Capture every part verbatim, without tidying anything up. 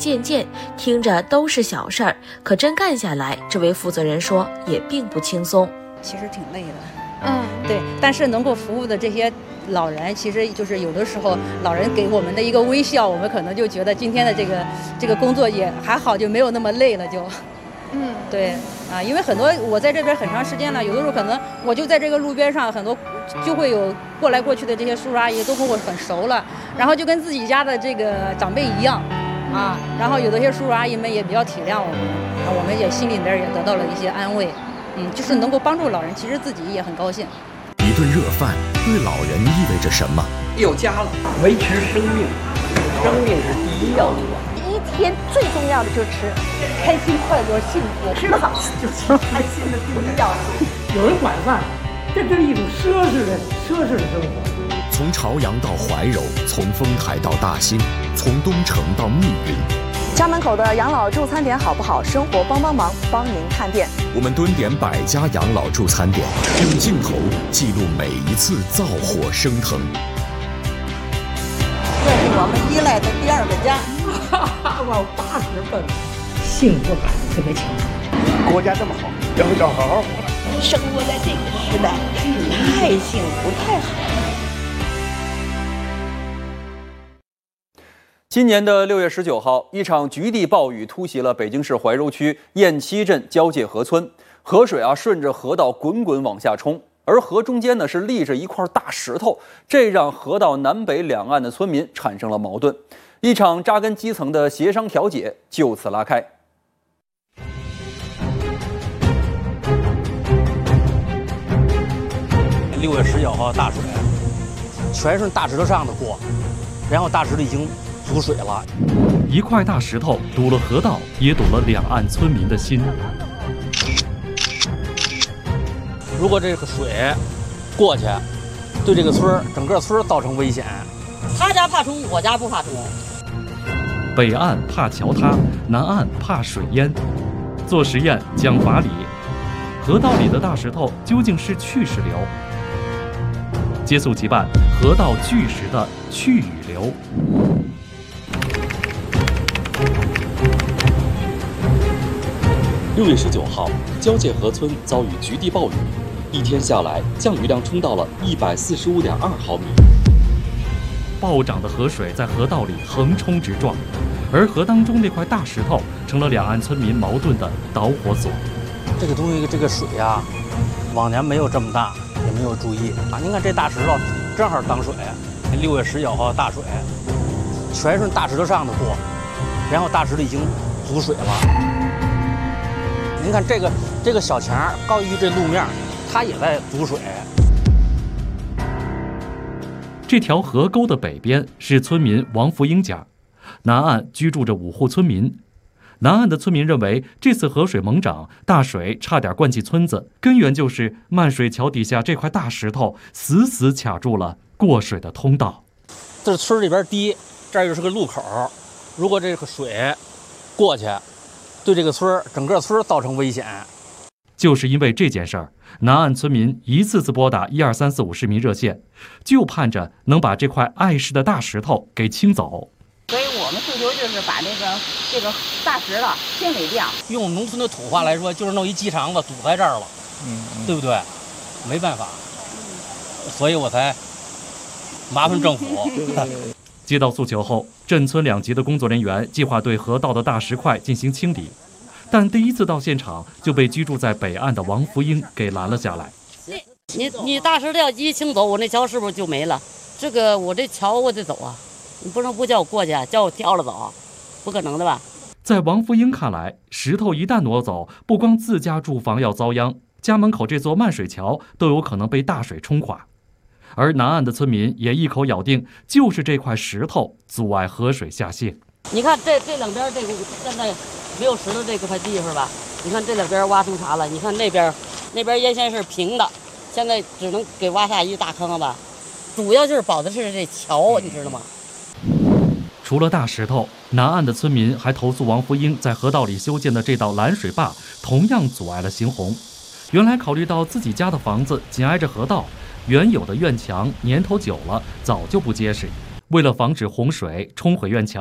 渐渐，听着都是小事儿，可真干下来，这位负责人说也并不轻松。 其实挺累的，嗯，对，但是能够服务的这些老人，其实就是有的时候老人给我们的一个微笑，我们可能就觉得今天的这个这个工作也还好，就没有那么累了，就，嗯，对啊，因为很多我在这边很长时间了，有的时候可能我就在这个路边上，很多就会有过来过去的这些叔叔阿姨都跟我很熟了，然后就跟自己家的这个长辈一样啊，然后有的些叔叔阿姨们也比较体谅我们，啊，我们也心里边也得到了一些安慰。嗯，就是能够帮助老人，其实自己也很高兴。 一顿热饭对老人意味着什么？ 有家了，维持生命，生命是第一要务。 一天最重要的就是吃，开心、快乐、幸福，吃得好就是开心的第一要素。 有人管饭，这是一种奢侈的奢侈的生活。 从朝阳到怀柔，从丰台到大兴，从东城到密云。 家门口的养老助餐点好不好？生活帮帮忙，帮您看店。 我们蹲点百家养老助餐点，用镜头记录每一次灶火升腾。 这是我们依赖的第二个家， 往八十分，幸福感特别强。 国家这么好，要要好好活。 生活在这个时代，太幸福，太好了。 今年的六月十九号，一场局地暴雨突袭了北京市怀柔区雁栖镇交界河村，河水啊顺着河道滚滚往下冲，而河中间呢是立着一块大石头，这让河道南北两岸的村民产生了矛盾，一场扎根基层的协商调解就此拉开。 六月十九号大水，全是大石头上的过，然后大石头已经阻水了， 一块大石头堵了河道，也堵了两岸村民的心。 如果这个水过去，对这个村整个村造成危险。 他家怕冲，我家不怕冲。 北岸怕桥塌，南岸怕水淹。做实验讲法理，河道里的大石头究竟是去时流？接速即办，河道巨石的去与流。 六月十九号，交界河村遭遇局地暴雨，一天下来，降雨量冲到了一百四十五点二毫米。 暴涨的河水在河道里横冲直撞，而河当中那块大石头成了两岸村民矛盾的导火索。 这个东西，这个水呀、啊，往年没有这么大，也没有注意啊。您看这大石头正好挡水，六月十九号大水，全是大石头上的过，然后大石头已经阻水了。您看这个这个小墙高于这路面，它也在阻水。 这条河沟的北边是村民王福英家，南岸居住着五户村民。南岸的村民认为，这次河水猛涨，大水差点灌进村子，根源就是漫水桥底下这块大石头死死卡住了过水的通道。 这村里边低，这儿又是个路口，如果这个水过去，对这个村整个村造成危险。 就是因为这件事儿，南岸村民一次次拨打一二三四五市民热线，就盼着能把这块碍事的大石头给清走。 所以我们诉求就是把那个这个大石头清理掉。 用农村的土话来说，就是弄一鸡肠子堵在这儿了，嗯，对不对？没办法，所以我才麻烦政府。 接到诉求后，镇村两级的工作人员计划对河道的大石块进行清理，但第一次到现场就被居住在北岸的王福英给拦了下来。 你你大石头要一清走，我那桥是不是就没了？这个我这桥我得走啊，你不能不叫我过去，叫我跳了走，不可能的吧？ 在王福英看来，石头一旦挪走，不光自家住房要遭殃，家门口这座漫水桥都有可能被大水冲垮。而南岸的村民也一口咬定，就是这块石头阻碍河水下泄。 你看这这两边这个现在没有石头这块地方吧？你看这两边挖成啥了？你看那边，那边原先是平的，现在只能给挖下一大坑了吧？主要就是保的是这桥，你知道吗？ 除了大石头，南岸的村民还投诉王福英在河道里修建的这道拦水坝同样阻碍了行洪。原来考虑到自己家的房子紧挨着河道，原有的院墙年头久了早就不结实，为了防止洪水冲毁院墙，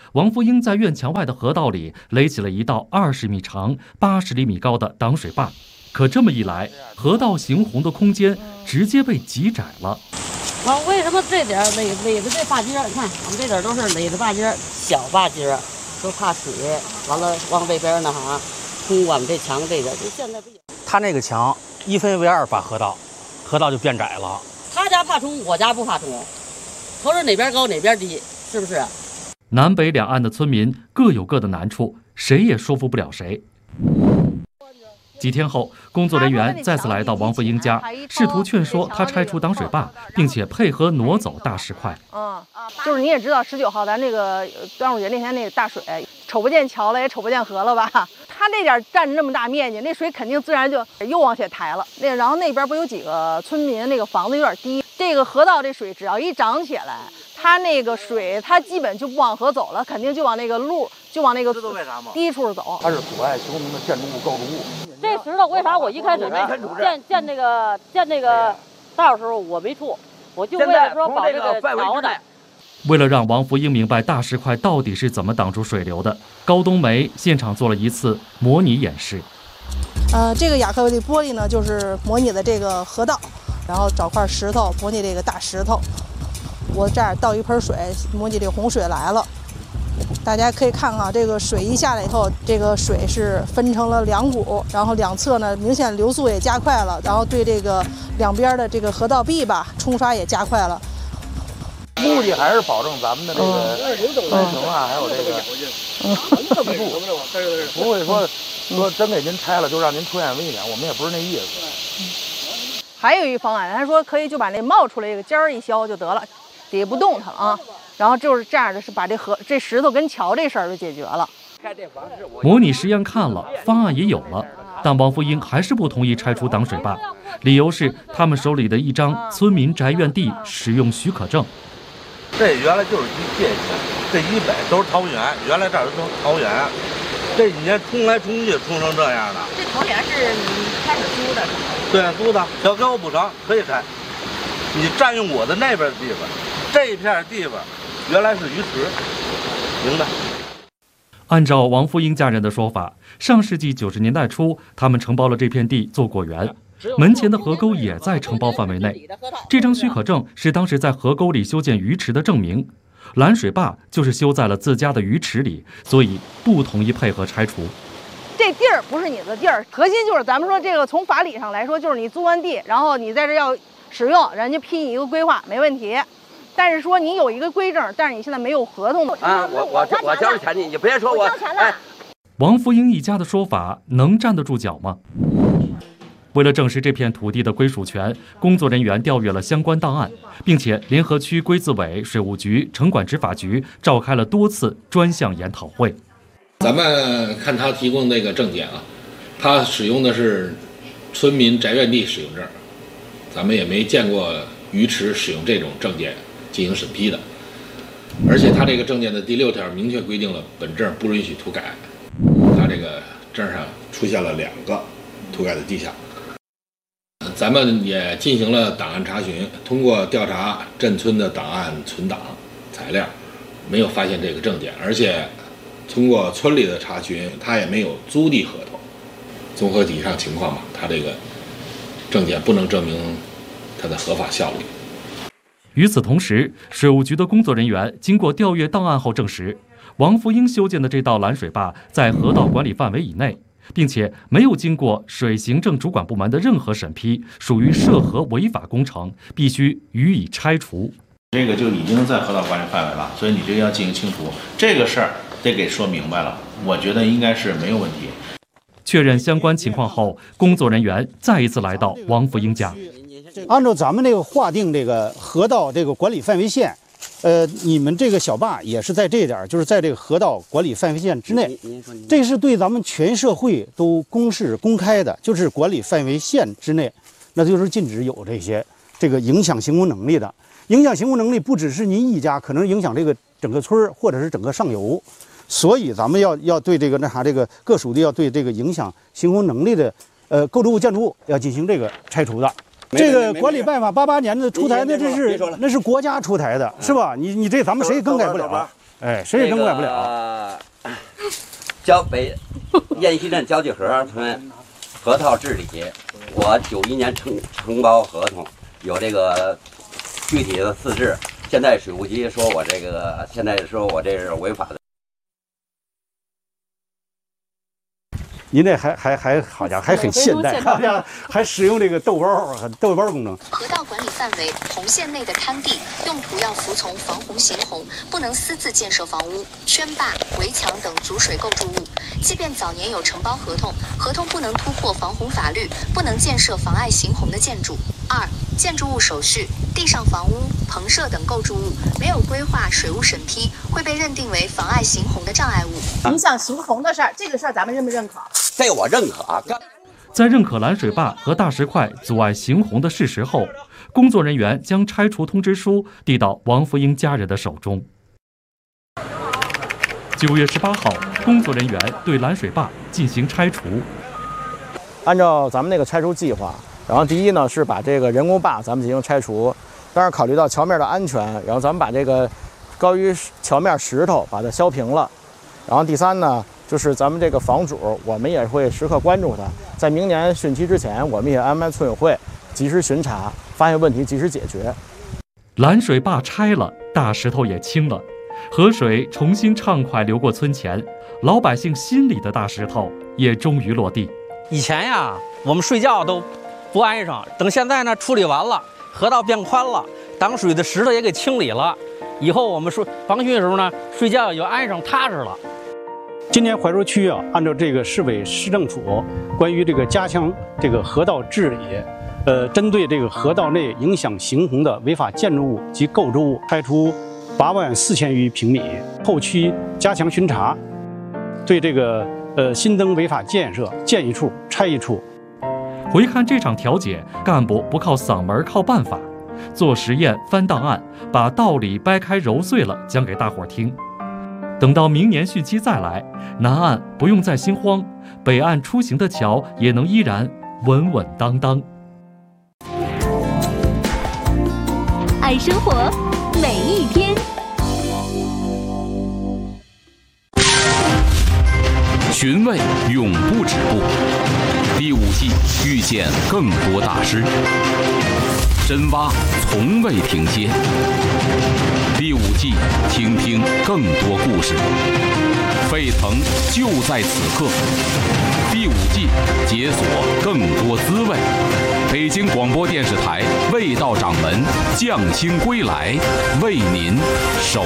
王福英在院墙外的河道里垒起了一道二十米长、八十厘米高的挡水坝。可这么一来，河道行洪的空间直接被挤窄了。 啊，为什么这点垒垒的这坝尖？你看，我们这点都是垒的坝尖，小坝尖，都怕水。完了，往北边呢哈，通我们这墙这个，就现在不也？ 他那个墙一分为二把河道，河道就变窄了。 他家怕冲，我家不怕冲，头是哪边高哪边低，是不是？ 南北两岸的村民各有各的难处，谁也说服不了谁。几天后，工作人员再次来到王福英家，试图劝说他拆除挡水坝，并且配合挪走大石块。 嗯，就是你也知道，十九号咱这个端午节那天那个大水，瞅不见桥了，也瞅不见河了吧？它那点占那么大面积，那水肯定自然就又往下抬了。那然后那边不有几个村民，那个房子有点低，这个河道这水只要一涨起来，它那个水它基本就不往河走了，肯定就往那个路就往那个低处走。 它是阻碍修明的建筑物构筑物。 这石头为啥我一开始建建那个建那个道的时候我没处，我就为了说保这个桥的。 为了让王福英明白大石块到底是怎么挡住水流的，高冬梅现场做了一次模拟演示。 呃，这个亚克力玻璃呢，就是模拟的这个河道，然后找块石头模拟这个大石头。我这儿倒一盆水，模拟这个洪水来了。大家可以看看，这个水一下来以后，这个水是分成了两股，然后两侧呢明显流速也加快了，然后对这个两边的这个河道壁吧冲刷也加快了。 目的还是保证咱们的这个安全啊，还有这个技术，不会说说真给您拆了就让您出现危险，我们也不是那意思。 还有一方案，他说可以就把那冒出来一个尖儿一削就得了，底下不动它了啊。然后就是这样的，是把这河这石头跟桥这事儿就解决了。 模拟实验看了，方案也有了，但王福英还是不同意拆除挡水坝，理由是他们手里的一张村民宅院地使用许可证。 这原来就是一界限，这以北都是桃园，原来这儿都是桃园，这几年冲来冲去冲成这样的。 这桃园是你开始租的是吗？ 对，租的，要给我补偿可以拆。你占用我的那边的地方，这一片地方原来是鱼池，明白？ 按照王福英家人的说法，上世纪九十年代初，他们承包了这片地做果园。门前的河沟也在承包范围内，这张许可证是当时在河沟里修建鱼池的证明。拦水坝就是修在了自家的鱼池里，所以不同意配合拆除。 这地儿不是你的地儿，核心就是咱们说这个从法理上来说，就是你租完地，然后你在这要使用，人家批你一个规划没问题。但是说你有一个规证，但是你现在没有合同啊，我我我交了钱你，你别说我哎。 王福英一家的说法能站得住脚吗？为了证实这片土地的归属权，工作人员调阅了相关档案，并且联合区规自委、水务局、城管执法局召开了多次专项研讨会。 咱们看他提供那个证件啊，他使用的是村民宅院地使用证，咱们也没见过鱼池使用这种证件进行审批的。而且他这个证件的第六条明确规定了本证不允许涂改，他这个证上出现了两个涂改的迹象。咱们也进行了档案查询，通过调查镇村的档案存档材料，没有发现这个证件，而且通过村里的查询，他也没有租地合同。综合以上情况吧，他这个证件不能证明它的合法效力。 与此同时，水务局的工作人员经过调阅档案后证实，王福英修建的这道拦水坝在河道管理范围以内，并且没有经过水行政主管部门的任何审批，属于涉河违法工程，必须予以拆除。 这个就已经在河道管理范围了，所以你这个要进行清除，这个事儿得给说明白了。我觉得应该是没有问题。 确认相关情况后，工作人员再一次来到王福英家。 按照咱们这个划定这个河道这个管理范围线，呃，你们这个小坝也是在这点，就是在这个河道管理范围线之内，这是对咱们全社会都公示公开的，就是管理范围线之内，那就是禁止有这些这个影响行工能力的。影响行工能力不只是您一家，可能影响这个整个村或者是整个上游，所以咱们要要对这个那啥这个各属地要对这个影响行工能力的呃构筑物建筑物要进行这个拆除的。这个管理办法八八年的出台，那这是那是国家出台的，是吧？你你这咱们谁也更改不了。 哎，谁也更改不了。 这个、交北雁西镇交际河村河套治理，我九一年承承包合同，有这个具体的资质。现在水务局说我这个，现在说我这是违法的。 您这还还还好家伙，还很现代，好家伙，还使用这个豆包豆包工程。 河道管理范围，红线内的滩地用途要服从防洪行洪，不能私自建设房屋、圈坝、围墙等阻水构筑物。即便早年有承包合同，合同不能突破防洪法律，不能建设妨碍行洪的建筑。二、建筑物手续、地上房屋、棚舍等构筑物没有规划水务审批，会被认定为妨碍行洪的障碍物。 影响行洪的事儿，这个事儿咱们认不认可？ 这我认可啊。 在认可拦水坝和大石块阻碍行洪的事实后，工作人员将拆除通知书递到王福英家人的手中。九月十八号，工作人员对拦水坝进行拆除。 按照咱们那个拆除计划，然后第一呢是把这个人工坝咱们进行拆除，但是考虑到桥面的安全，然后咱们把这个高于桥面石头把它削平了。然后第三呢，就是咱们这个房主，我们也会时刻关注他，在明年汛期之前，我们也安排村委会及时巡查，发现问题及时解决。 拦水坝拆了，大石头也清了，河水重新畅快流过村前，老百姓心里的大石头也终于落地。 以前呀，我们睡觉都不安上，等现在呢处理完了，河道变宽了，挡水的石头也给清理了，以后我们睡防汛的时候呢，睡觉就安上踏实了。 今年怀柔区啊，按照这个市委市政府关于这个加强这个河道治理，呃，针对这个河道内影响行洪的违法建筑物及构筑物，拆除八万四千余平米，后期加强巡查，对这个呃新增违法建设建一处拆一处。 回看这场调解，干部不靠嗓门，靠办法，做实验翻档案，把道理掰开揉碎了讲给大伙儿听。等到明年汛期再来，南岸不用再心慌，北岸出行的桥也能依然稳稳当当。 爱生活，每一天。 寻味永不止步，第五季遇见更多大师，深挖从未停歇。第五季，倾听更多故事，沸腾就在此刻。第五季，解锁更多滋味。北京广播电视台味道掌门匠心归来，为您守